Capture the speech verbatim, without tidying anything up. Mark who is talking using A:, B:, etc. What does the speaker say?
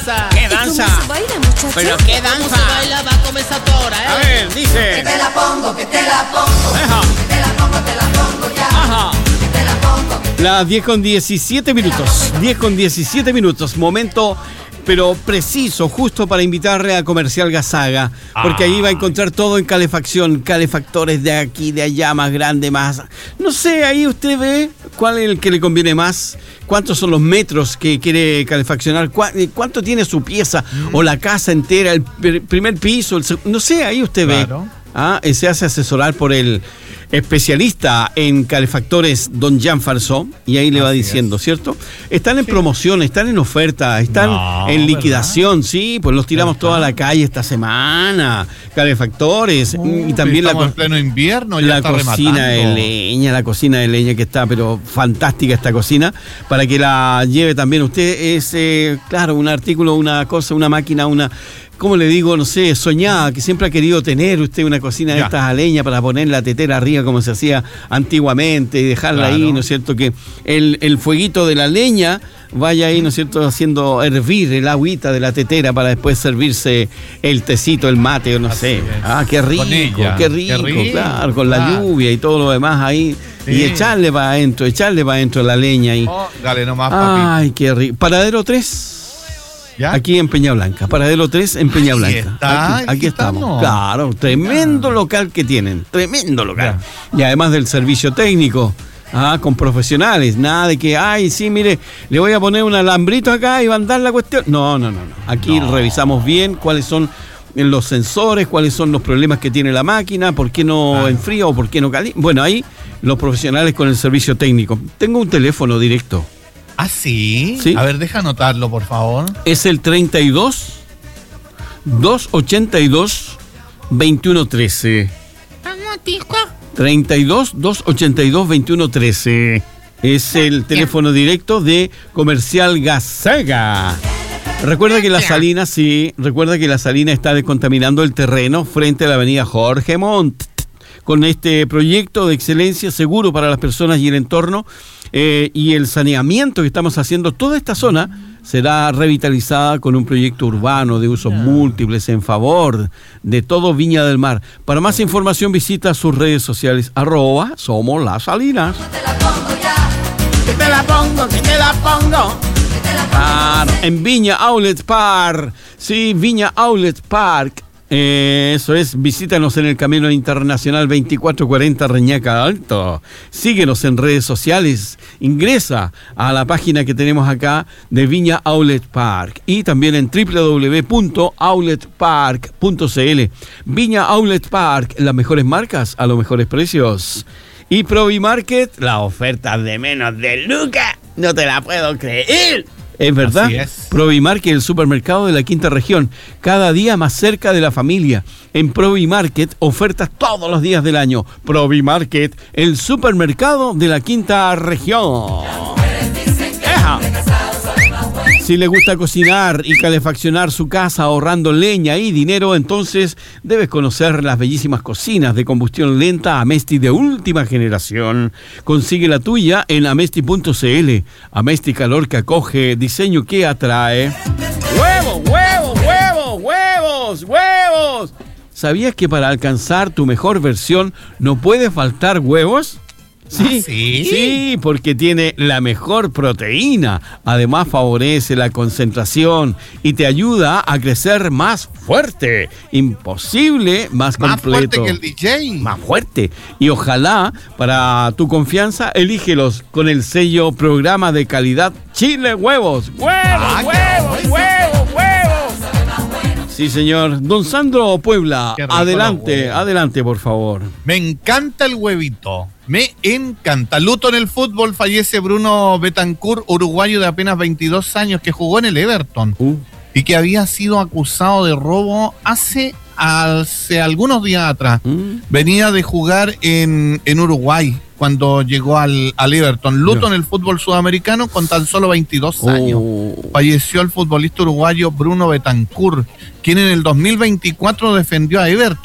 A: ¿Qué danza?
B: ¿Cómo se baila, muchacho?
A: ¿Pero qué danza?
C: ¿Cómo se baila? Va con esa tora, ¿eh?
A: A ver, dice.
D: Que te la pongo, que te la pongo.
A: Ajá.
D: Que te la pongo, te la pongo ya.
A: Ajá.
D: Que te la pongo.
A: Las diez con diecisiete minutos. diez con diecisiete minutos. Momento, pero preciso, justo para invitarle a Comercial Gasaga. Porque ahí va a encontrar todo en calefacción. Calefactores de aquí, de allá, más grande, más... No sé, ahí usted ve cuál es el que le conviene más. ¿Cuántos son los metros que quiere calefaccionar? ¿Cuánto tiene su pieza? Mm. O la casa entera, el primer piso, el segundo. No sé, ahí usted
E: claro.
A: ve. Ah, se hace asesorar por el especialista en calefactores, don Jean Farsó, y ahí le va
E: Así
A: diciendo,
E: es.
A: ¿cierto? Están en
E: sí.
A: promoción, están en oferta, están
E: no,
A: en liquidación,
E: ¿verdad?
A: sí, pues los tiramos toda la calle esta semana, calefactores,
E: Uh,
A: y también la,
E: estamos en pleno invierno, ya
A: la
E: está
A: cocina de
E: rematando.
A: leña, la cocina de leña que está, pero fantástica esta cocina, para que la lleve también usted, es, eh, claro, un artículo, una cosa, una máquina, una... ¿Cómo le digo? No sé, soñada, que siempre ha querido tener usted una cocina de
E: Ya.
A: estas a leña para poner la tetera arriba como se hacía antiguamente y dejarla
E: Claro.
A: ahí, ¿no es cierto? Que el, el fueguito de la leña vaya ahí, ¿no es cierto?, haciendo hervir el agüita de la tetera para después servirse el tecito, el mate, o no
E: Así
A: sé.
E: es.
A: Ah, qué rico,
E: Con ella.
A: qué rico,
E: Qué rico,
A: claro, con la
E: claro.
A: lluvia y todo lo demás ahí.
E: Sí.
A: Y echarle para adentro, echarle para adentro la leña ahí.
E: Oh, dale nomás, papi.
A: Ay, qué rico. Paradero tres.
E: ¿Ya?
A: Aquí en Peña Blanca, Paradero tres en Peña
E: Ahí
A: Blanca.
E: está,
A: aquí aquí
E: aquí
A: estamos.
E: estamos.
A: Claro, tremendo
E: Ya.
A: local que tienen, tremendo local. Y además del servicio técnico, ah, con profesionales, nada de que, ay, sí, mire, le voy a poner un alambrito acá y va a andar la cuestión. No, no, no, no. Aquí
E: No.
A: revisamos bien cuáles son los sensores, cuáles son los problemas que tiene la máquina, por qué no
E: Ah.
A: enfría o por qué no calienta. Bueno, ahí los profesionales con el servicio técnico. Tengo un teléfono directo.
E: ¿Ah, sí?
A: Sí.
E: A ver, deja anotarlo, por favor.
A: Es el treinta y dos, doscientos ochenta y dos, veintiuno trece. treinta y dos, doscientos ochenta y dos, veintiuno trece. Es el teléfono directo de Comercial Gasaga. Recuerda que la Salina, sí, recuerda que la Salina está descontaminando el terreno frente a la avenida Jorge Montt. Con este proyecto de excelencia seguro para las personas y el entorno eh, y el saneamiento que estamos haciendo, toda esta zona será revitalizada con un proyecto urbano de usos múltiples en favor de todo Viña del Mar. Para más información visita sus redes sociales, arroba Somos Las Salinas.
D: Te la pongo ya.
A: Que te la pongo, que te la pongo. Claro, en Viña Outlet Park, sí, Viña Outlet Park. Eh, eso es, visítanos en el Camino Internacional veinticuatro cuarenta Reñaca Alto. Síguenos en redes sociales. Ingresa a la página que tenemos acá de Viña Outlet Park y también en doble u doble u doble u punto outlet park punto c l. Viña Outlet Park, las mejores marcas a los mejores precios. Y Provimarket, la oferta de menos de lucas. No te la puedo creer. Es verdad.
E: Así es.
A: Provimarket, el supermercado de la quinta región, cada día más cerca de la familia. En Provimarket, ofertas todos los días del año. Provimarket, el supermercado de la quinta región. ¡Eja! Si le gusta cocinar y calefaccionar su casa ahorrando leña y dinero, entonces debes conocer las bellísimas cocinas de combustión lenta Amesti de última generación. Consigue la tuya en amesti punto c l. Amesti, calor que acoge, diseño que atrae. ¡Huevos, huevos, huevos, huevos, huevos! ¿Sabías que para alcanzar tu mejor versión no puede faltar huevos? Sí,
E: ¿Ah, sí?
A: sí, porque tiene la mejor proteína. Además favorece la concentración y te ayuda a crecer más fuerte. Imposible, más,
E: Más
A: completo.
E: fuerte que el D J.
A: Más fuerte. Y ojalá, para tu confianza, elígelos con el sello Programa de Calidad Chile Huevos. ¡Huevos,
E: Ah,
A: huevos,
E: qué
A: huevos, huevos! Sí, señor. Don Sandro Puebla,
E: Qué rico
A: adelante,
E: los huevos.
A: adelante, por favor.
E: Me encanta el huevito. Me encanta. Luto en el fútbol. Fallece Bruno Betancourt, uruguayo de apenas veintidós años, que jugó en el Everton
A: Uh.
E: y que había sido acusado de robo hace, hace algunos días atrás.
A: Mm.
E: Venía de jugar en, en Uruguay cuando llegó al, al Everton. Luto
A: Ya.
E: en el fútbol sudamericano con tan solo veintidós años.
A: Oh.
E: Falleció el futbolista uruguayo Bruno Betancourt, quien en el dos mil veinticuatro defendió a Everton